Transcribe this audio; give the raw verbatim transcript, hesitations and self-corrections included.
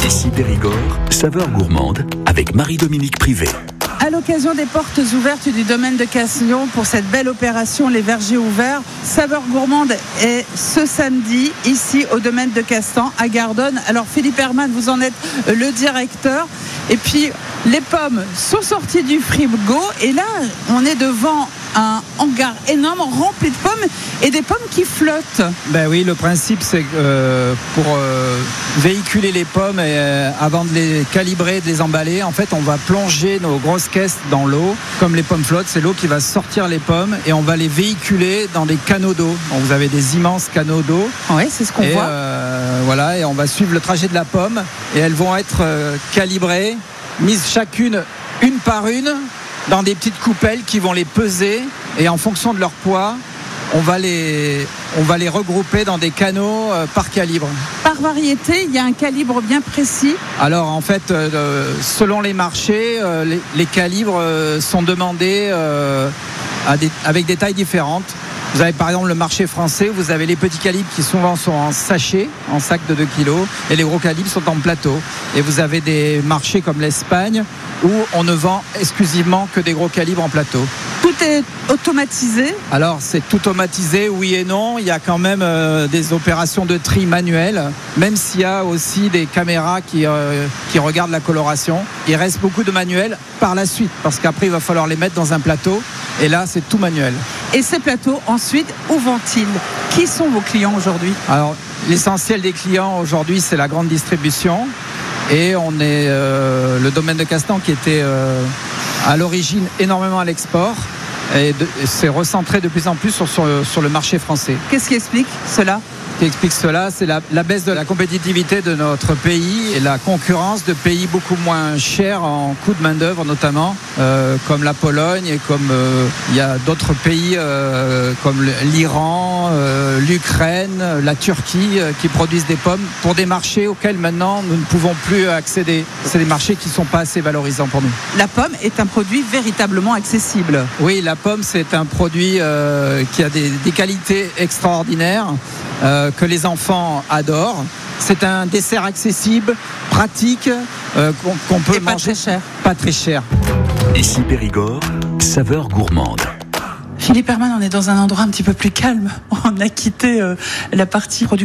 Ici Périgord, saveur gourmande avec Marie-Dominique Privé. À l'occasion des portes ouvertes du domaine de Castillon pour cette belle opération Les Vergers ouverts, Saveur gourmande est ce samedi ici au domaine de Castan à Gardonne. Alors Philippe Herman, vous en êtes le directeur. Et puis les pommes sont sorties du frigo et là on est devant un hangar énorme rempli de pommes et des pommes qui flottent. Ben oui, le principe c'est euh, pour euh, véhiculer les pommes et euh, avant de les calibrer, de les emballer, en fait on va plonger nos grosses caisses dans l'eau. Comme les pommes flottent, c'est l'eau qui va sortir les pommes et on va les véhiculer dans des canaux d'eau. Donc vous avez des immenses canaux d'eau. Oui, c'est ce qu'on et, voit. Euh, voilà, et on va suivre le trajet de la pomme et elles vont être euh, calibrées, mises chacune une par une dans des petites coupelles qui vont les peser et en fonction de leur poids, on va les, on va les regrouper dans des canaux euh, par calibre. Par variété, il y a un calibre bien précis. Alors en fait, euh, selon les marchés, euh, les, les calibres euh, sont demandés euh, à des, avec des tailles différentes. Vous avez par exemple le marché français, vous avez les petits calibres qui souvent sont en sachet, en sac de deux kilos, et les gros calibres sont en plateau. Et vous avez des marchés comme l'Espagne où on ne vend exclusivement que des gros calibres en plateau. Tout est automatisé. Alors c'est tout automatisé, oui et non. Il y a quand même euh, des opérations de tri manuelles, même s'il y a aussi des caméras qui, euh, qui regardent la coloration. Il reste beaucoup de manuels par la suite, parce qu'après il va falloir les mettre dans un plateau. Et là c'est tout manuel. Et ces plateaux, ensuite, où vont-ils ? Qui sont vos clients aujourd'hui ? Alors, l'essentiel des clients aujourd'hui, c'est la grande distribution. Et on est euh, le domaine de Castan qui était euh, à l'origine énormément à l'export. Et de, c'est recentré de plus en plus sur, sur, sur le marché français. Qu'est-ce qui explique cela ? Ce qui explique cela, c'est la, la baisse de la compétitivité de notre pays et la concurrence de pays beaucoup moins chers en coût de main-d'œuvre, notamment euh, comme la Pologne et comme euh, il y a d'autres pays euh, comme l'Iran, euh, l'Ukraine, la Turquie euh, qui produisent des pommes pour des marchés auxquels maintenant nous ne pouvons plus accéder. C'est des marchés qui ne sont pas assez valorisants pour nous. La pomme est un produit véritablement accessible. Oui, la pomme c'est un produit euh, qui a des, des qualités extraordinaires. Euh, que les enfants adorent. C'est un dessert accessible, pratique, euh, qu'on, qu'on peut et pas manger. Très cher. Pas très cher. Ici Périgord, saveur gourmande. Philippe Herman, on est dans un endroit un petit peu plus calme. On a quitté euh, la partie production.